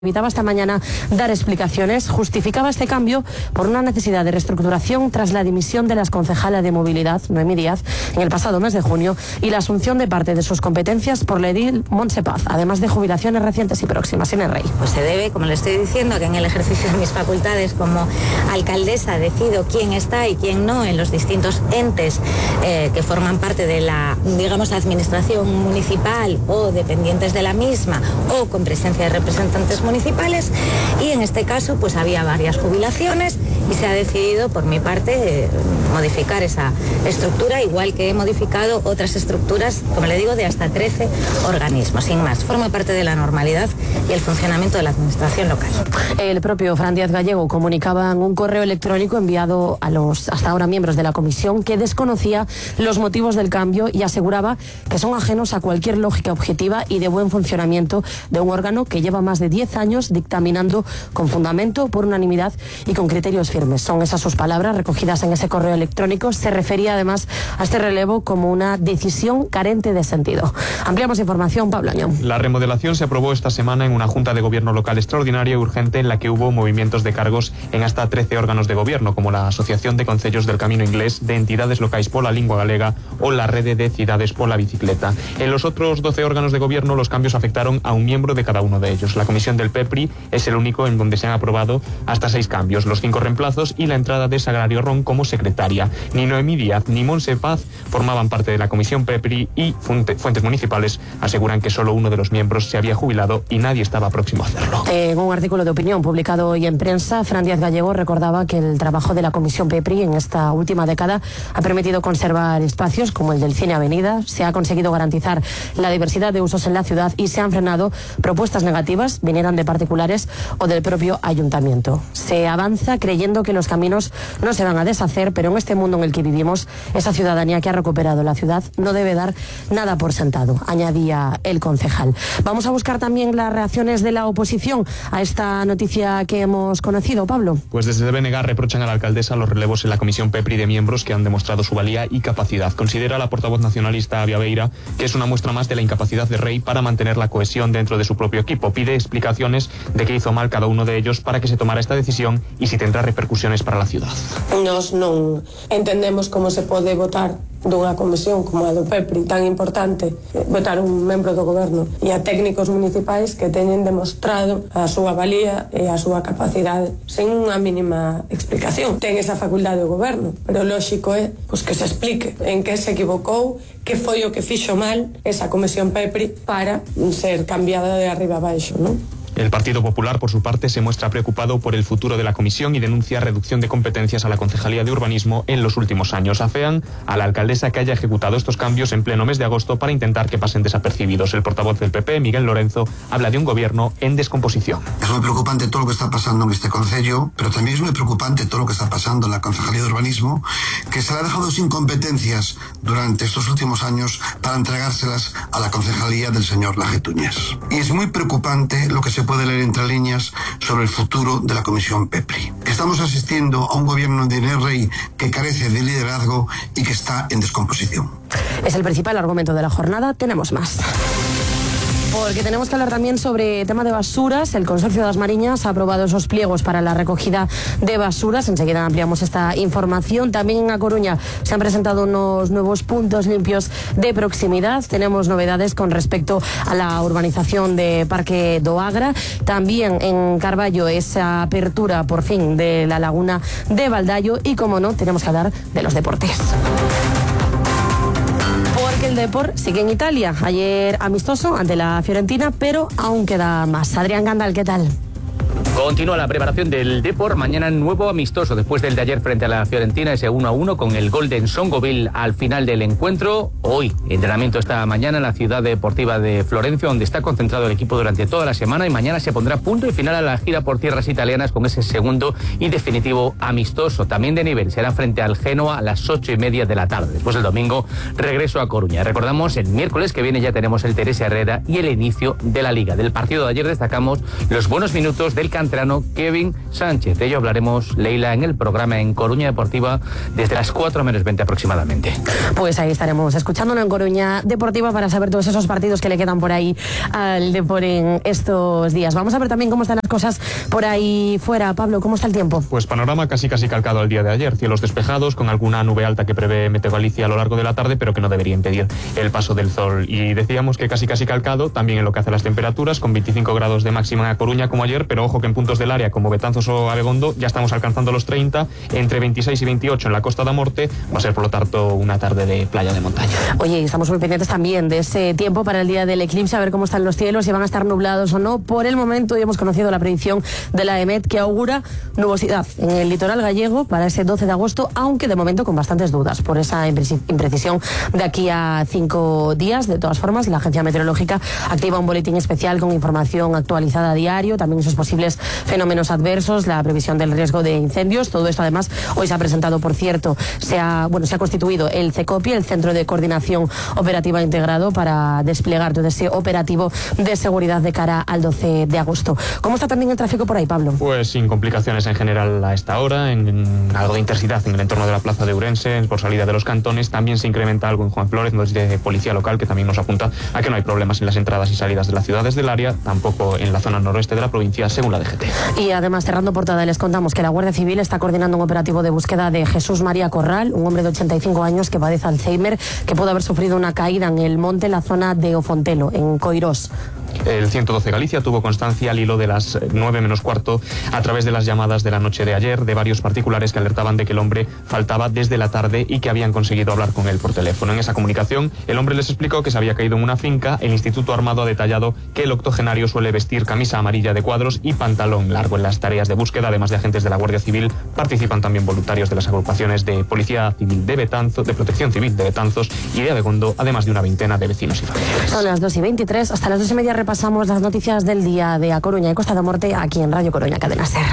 Evitaba esta mañana dar explicaciones, justificaba este cambio por una necesidad de reestructuración tras la dimisión de la concejala de movilidad, Noemí Díaz, en el pasado mes de junio y la asunción de parte de sus competencias por la edil Montse Paz, además de jubilaciones recientes y próximas en el Rey. Pues se debe, como le estoy diciendo, que en el ejercicio de mis facultades como alcaldesa decido quién está y quién no en los distintos entes que forman parte de la, digamos, administración municipal o dependientes de la misma o con presencia de representantes municipales, y en este caso pues había varias jubilaciones y se ha decidido por mi parte modificar esa estructura, igual que he modificado otras estructuras, como le digo, de hasta 13 organismos, sin más. Forma parte de la normalidad y el funcionamiento de la administración local. El propio Fran Díaz Gallego comunicaba en un correo electrónico enviado a los hasta ahora miembros de la comisión que desconocía los motivos del cambio y aseguraba que son ajenos a cualquier lógica objetiva y de buen funcionamiento de un órgano que lleva más de 10 años dictaminando con fundamento, por unanimidad y con criterios firmes. Son esas sus palabras recogidas en ese correo electrónico. Se refería además a este relevo como una decisión carente de sentido. Ampliamos información, Pablo Añón. La remodelación se aprobó esta semana en una Junta de Gobierno local extraordinaria y urgente en la que hubo movimientos de cargos en hasta 13 órganos de gobierno, como la Asociación de Concellos del Camino Inglés, de Entidades Locais pola Lingua Galega o la Rede de Cidades pola Bicicleta. En los otros 12 órganos de gobierno los cambios afectaron a un miembro de cada uno de ellos. La Comisión del PEPRI es el único en donde se han aprobado hasta 6 cambios, los 5 reemplazos y la entrada de Sagrario Ron como secretaria. Ni Noemí Díaz ni Montse Paz formaban parte de la Comisión PEPRI y fuentes municipales aseguran que solo uno de los miembros se había jubilado y nadie estaba próximo a hacerlo. En un artículo de opinión publicado hoy en prensa, Fran Díaz Gallego recordaba que el trabajo de la Comisión PEPRI en esta última década ha permitido conservar espacios como el del Cine Avenida, se ha conseguido garantizar la diversidad de usos en la ciudad y se han frenado propuestas negativas, vinieran de particulares o del propio ayuntamiento. Se avanza creyendo que los caminos no se van a deshacer, pero en este mundo en el que vivimos, esa ciudadanía que ha recuperado la ciudad no debe dar nada por sentado, añadía el concejal. Vamos a buscar también las reacciones de la oposición a esta noticia que hemos conocido, Pablo. Pues desde BNG reprochan a la alcaldesa los relevos en la Comisión PEPRI de miembros que han demostrado su valía y capacidad. Considera la portavoz nacionalista Avia Beira que es una muestra más de la incapacidad de Rey para mantener la cohesión dentro de su propio equipo. Pide explicaciones de qué hizo mal cada uno de ellos para que se tomara esta decisión y si tendrá repercusiones para la ciudad. Nos non entendemos como se pode votar dunha comisión como a do PEPRI, tan importante, votar un membro do goberno e a técnicos municipais que teñen demostrado a súa valía e a súa capacidade sen unha mínima explicación. Ten esa facultade do goberno, pero lógico é pues, que se explique en que se equivocou, que foi o que fixo mal esa comisión PEPRI para ser cambiada de arriba a baixo, non? El Partido Popular, por su parte, se muestra preocupado por el futuro de la comisión y denuncia reducción de competencias a la Concejalía de Urbanismo en los últimos años. Afean a la alcaldesa que haya ejecutado estos cambios en pleno mes de agosto para intentar que pasen desapercibidos. El portavoz del PP, Miguel Lorenzo, habla de un gobierno en descomposición. Es muy preocupante todo lo que está pasando en este concello, pero también es muy preocupante todo lo que está pasando en la Concejalía de Urbanismo, que se le ha dejado sin competencias durante estos últimos años para entregárselas a la Concejalía del señor Laje Túñez. Y es muy preocupante lo que se puede leer entre líneas sobre el futuro de la Comisión PEPRI. Estamos asistiendo a un gobierno de Rey que carece de liderazgo y que está en descomposición. Es el principal argumento de la jornada. Tenemos más. Porque tenemos que hablar también sobre tema de basuras. El Consorcio de las Mariñas ha aprobado esos pliegos para la recogida de basuras. Enseguida ampliamos esta información. También en A Coruña se han presentado unos nuevos puntos limpios de proximidad. Tenemos novedades con respecto a la urbanización de Parque do Agra. También en Carballo esa apertura por fin de la laguna de Baldayo. Y como no, tenemos que hablar de los deportes. Porque el Depor sigue en Italia. Ayer amistoso ante la Fiorentina, pero aún queda más. Adrián Gandal, ¿qué tal? Continúa la preparación del Depor, mañana nuevo amistoso después del de ayer frente a la Fiorentina, ese 1-1 con el gol de Nsongoville al final del encuentro. Hoy, entrenamiento esta mañana en la ciudad deportiva de Florencio, donde está concentrado el equipo durante toda la semana, y mañana se pondrá punto y final a la gira por tierras italianas con ese segundo y definitivo amistoso. También de nivel, será frente al Genoa a las 8:30 de la tarde. Después el domingo, regreso a Coruña. Recordamos, el miércoles que viene ya tenemos el Teresa Herrera y el inicio de la Liga. Del partido de ayer destacamos los buenos minutos del canterano Kevin Sánchez. De ello hablaremos, Leila, en el programa En Coruña Deportiva desde las 4:20 aproximadamente. Pues ahí estaremos escuchándolo en Coruña Deportiva para saber todos esos partidos que le quedan por ahí al Depor en estos días. Vamos a ver también cómo están las cosas por ahí fuera. Pablo, ¿cómo está el tiempo? Pues panorama casi calcado al día de ayer. Cielos despejados con alguna nube alta que prevé Meteo Galicia a lo largo de la tarde, pero que no debería impedir el paso del sol. Y decíamos que casi calcado también en lo que hace a las temperaturas, con 25 grados de máxima en A Coruña como ayer, pero ojo que en puntos del área como Betanzos o Abegondo ya estamos alcanzando los 30, entre 26 y 28 en la Costa da Morte. Va a ser por lo tanto una tarde de playa de montaña. Oye, estamos muy pendientes también de ese tiempo para el día del eclipse, a ver cómo están los cielos, si van a estar nublados o no. Por el momento ya hemos conocido la predicción de la EMET que augura nubosidad en el litoral gallego para ese 12 de agosto, aunque de momento con bastantes dudas por esa imprecisión de aquí a 5 días. De todas formas, la Agencia Meteorológica activa un boletín especial con información actualizada a diario, también esos posibles fenómenos adversos, la previsión del riesgo de incendios. Todo esto además hoy se ha presentado, por cierto, se ha constituido el CECOPI, el Centro de Coordinación Operativa Integrado, para desplegar todo ese operativo de seguridad de cara al 12 de agosto. ¿Cómo está también el tráfico por ahí, Pablo? Pues sin complicaciones en general a esta hora, en algo de intensidad en el entorno de la plaza de Ourense, por salida de los cantones. También se incrementa algo en Juan Flórez, nos de policía local, que también nos apunta a que no hay problemas en las entradas y salidas de las ciudades del área, tampoco en la zona noroeste de la provincia, según la DGT. Y además, cerrando portada, les contamos que la Guardia Civil está coordinando un operativo de búsqueda de Jesús María Corral, un hombre de 85 años que padece Alzheimer, que pudo haber sufrido una caída en el monte en la zona de Ofontelo, en Coirós. El 112 Galicia tuvo constancia al hilo de las 9 menos cuarto, a través de las llamadas de la noche de ayer, de varios particulares que alertaban de que el hombre faltaba desde la tarde y que habían conseguido hablar con él por teléfono. En esa comunicación, el hombre les explicó que se había caído en una finca. El Instituto Armado ha detallado que el octogenario suele vestir camisa amarilla de cuadros y pantalón largo. En las tareas de búsqueda, además de agentes de la Guardia Civil, participan también voluntarios de las agrupaciones de Policía Civil de Betanzos, de Protección Civil de Betanzos y de Abegondo, además de una veintena de vecinos y familiares. Son las 2:23, hasta las 2:30 repasamos las noticias del día de A Coruña y Costa da Morte aquí en Radio Coruña, Cadena SER.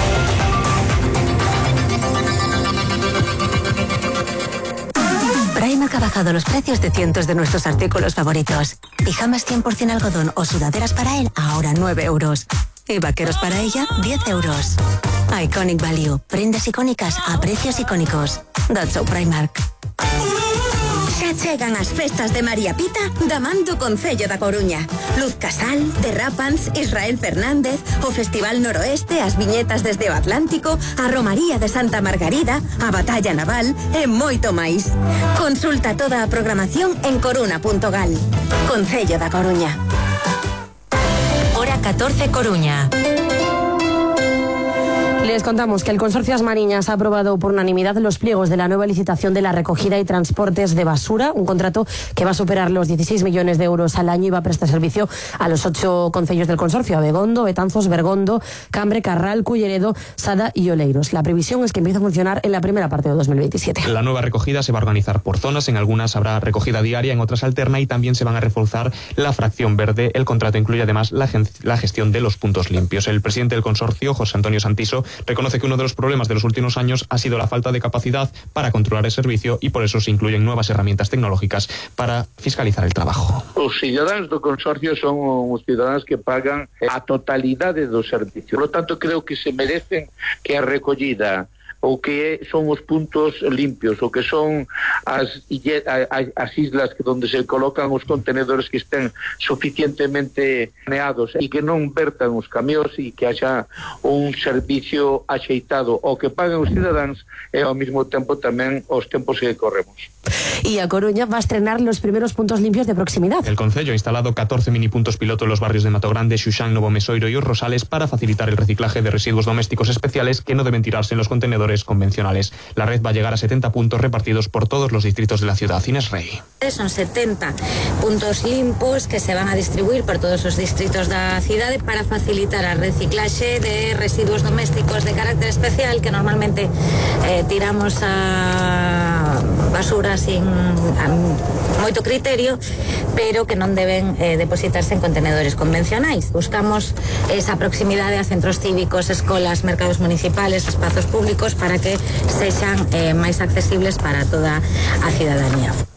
Primark ha bajado los precios de cientos de nuestros artículos favoritos. Pijamas 100% algodón o sudaderas para él, ahora 9 euros. Y vaqueros para ella, 10 euros. Iconic Value. Prendas icónicas a precios icónicos. That's so Primark. Xa chegan as festas de María Pita da man do Concello da Coruña. Luz Casal, Derrapans, Israel Fernández, o Festival Noroeste, as viñetas desde o Atlántico, a Romaría de Santa Margarida, a Batalla Naval e moito máis. Consulta toda a programación en coruna.gal. Concello da Coruña. Hora 14 Coruña. Les contamos que el Consorcio As Mariñas ha aprobado por unanimidad los pliegos de la nueva licitación de la recogida y transportes de basura, un contrato que va a superar los 16 millones de euros al año y va a prestar servicio a los 8 concellos del consorcio: Abegondo, Betanzos, Bergondo, Cambre, Carral, Culleredo, Sada y Oleiros. La previsión es que empiece a funcionar en la primera parte de 2027. La nueva recogida se va a organizar por zonas, en algunas habrá recogida diaria, en otras alterna, y también se van a reforzar la fracción verde. El contrato incluye además la gestión de los puntos limpios. El presidente del consorcio, José Antonio Santiso, reconoce que uno de los problemas de los últimos años ha sido la falta de capacidad para controlar el servicio y por eso se incluyen nuevas herramientas tecnológicas para fiscalizar el trabajo. Os ciudadanos do consorcio son os ciudadanos que pagan a totalidade do servicio. Por lo tanto, creo que se merecen que a recollida o que son os puntos limpios, o que son as islas donde se colocan os contenedores que estén suficientemente saneados e que non vertan os camións e que haxa un servicio axeitado o que paguen os cidadáns e ao mesmo tempo tamén os tempos que corremos. Y A Coruña va a estrenar los primeros puntos limpios de proximidad. El concello ha instalado 14 minipuntos piloto en los barrios de Matogrande, Xuxán, Novo Mesoiro y Os Rosales para facilitar el reciclaje de residuos domésticos especiales que no deben tirarse en los contenedores convencionales. La red va a llegar a 70 puntos repartidos por todos los distritos de la ciudad. Inés Rey. Son 70 puntos limpos que se van a distribuir por todos os distritos da cidade para facilitar a reciclaxe de residuos domésticos de carácter especial que normalmente tiramos a basura sin moito criterio, pero que non deben depositarse en contenedores convencionais. Buscamos esa proximidade a centros cívicos, escolas, mercados municipales, espazos públicos para que sexan máis accesibles para toda a cidadanía.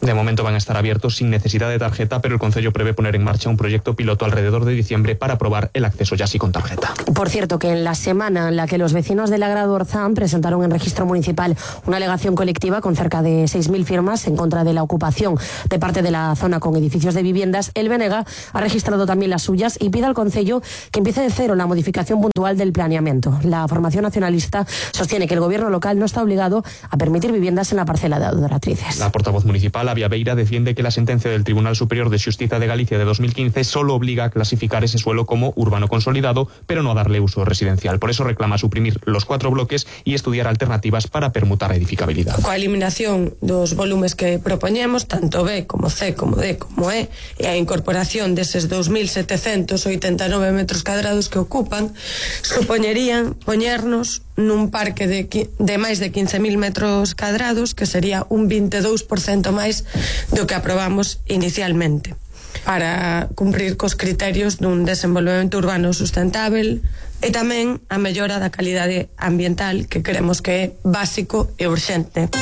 De momento van a estar abiertos sin necesidad de tarjeta, pero el Concello prevé poner en marcha un proyecto piloto alrededor de diciembre para probar el acceso ya sí con tarjeta. Por cierto, que en la semana en la que los vecinos de Lagrado Orzán presentaron en registro municipal una alegación colectiva con cerca de 6.000 firmas en contra de la ocupación de parte de la zona con edificios de viviendas, el BNG ha registrado también las suyas y pide al Concello que empiece de cero la modificación puntual del planeamiento. La formación nacionalista sostiene que el gobierno local no está obligado a permitir viviendas en la parcela de Adoratrices. La portavoz municipal, Avia Beira, defiende que la sentencia del Tribunal Superior de Xustiza de Galicia de 2015 solo obliga a clasificar ese suelo como urbano consolidado, pero no a darle uso residencial. Por eso reclama suprimir los 4 bloques y estudiar alternativas para permutar a edificabilidade. Coa eliminación dos volumes que propoñemos, tanto B como C, como D, como E, e a incorporación deses 2.789 metros cadrados que ocupan, supoñerían poñernos nun parque de máis de 15.000 metros cadrados, que sería un 22% máis do que aprobamos inicialmente, para cumprir cos criterios dun desenvolvemento urbano sustentável e tamén a mellora da calidade ambiental, que creemos que é básico e urxente.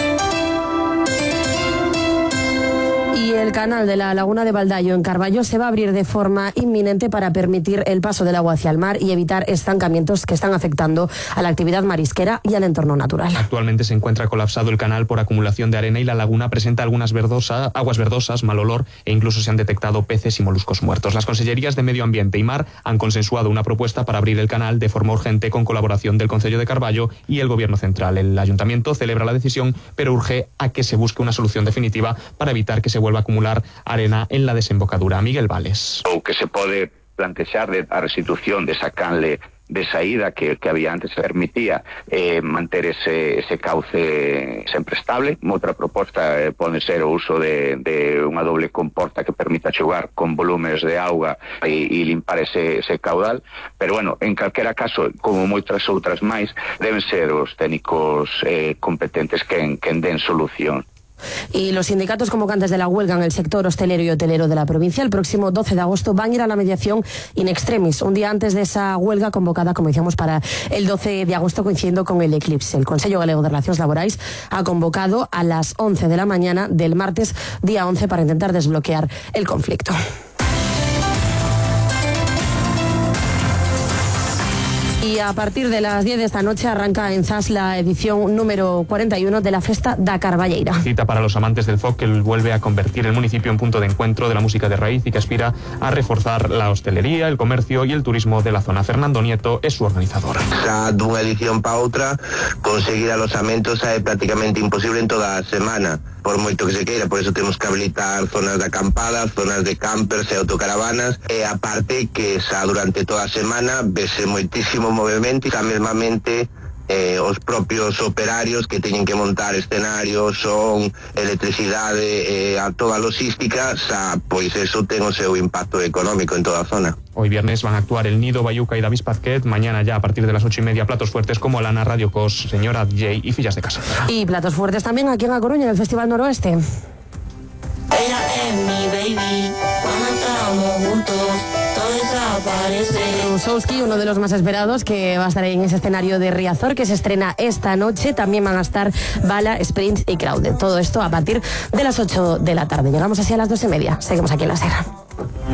Y el canal de la Laguna de Baldayo en Carballo se va a abrir de forma inminente para permitir el paso del agua hacia el mar y evitar estancamientos que están afectando a la actividad marisquera y al entorno natural. Actualmente se encuentra colapsado el canal por acumulación de arena y la laguna presenta algunas aguas verdosas, mal olor e incluso se han detectado peces y moluscos muertos. Las consellerías de Medio Ambiente y Mar han consensuado una propuesta para abrir el canal de forma urgente con colaboración del Concello de Carballo y el Gobierno Central. El Ayuntamiento celebra la decisión, pero urge a que se busque una solución definitiva para evitar que se vuelva a acumular arena en la desembocadura. Miguel Vales. O que se pode plantexar a restitución desa canle de saída que había antes, se permitía manter ese cauce sempre estable. Outra proposta pode ser o uso de unha doble comporta que permita xogar con volumes de auga e limpar ese caudal, pero bueno, en calquera caso, como moitas outras máis, deben ser os técnicos competentes que den solución. Y los sindicatos convocantes de la huelga en el sector hostelero y hotelero de la provincia el próximo 12 de agosto van a ir a la mediación in extremis, un día antes de esa huelga convocada, como decíamos, para el 12 de agosto coincidiendo con el eclipse. El Consello Galego de Relacións Laborais ha convocado a las 11 de la mañana del martes día 11 para intentar desbloquear el conflicto. Y a partir de las 10 de esta noche arranca en Zas la edición número 41 de la Festa da Carballeira. Cita para los amantes del folk que vuelve a convertir el municipio en punto de encuentro de la música de raíz y que aspira a reforzar la hostelería, el comercio y el turismo de la zona. Fernando Nieto es su organizador. De una edición para otra, conseguir alojamientos es prácticamente imposible en toda la semana, por moito que se queira. Por eso tenemos que habilitar zonas de acampadas, zonas de campers e autocaravanas, e aparte que durante toda a semana vese moitísimo movimento e mesmamente os propios operarios que teñen que montar escenarios, son electricidade, a toda a logística, pois eso ten o seu impacto económico en toda a zona. Hoy viernes van a actuar El Nido, Bayuca y David Pazquet. Mañana ya a partir de las 8:30 platos fuertes como Alana, Radio Cos, Señora DJ y Fillas de Casa. Y platos fuertes también aquí en A Coruña, en el Festival Noroeste. Ella es mi baby, cuando estamos juntos todo desaparece. Rusowski, uno de los más esperados, que va a estar ahí en ese escenario de Riazor, que se estrena esta noche. También van a estar Bala, Sprint y Crowded. Todo esto a partir de las 8 de la tarde. Llegamos así a las 2:30. Seguimos aquí en La Serra.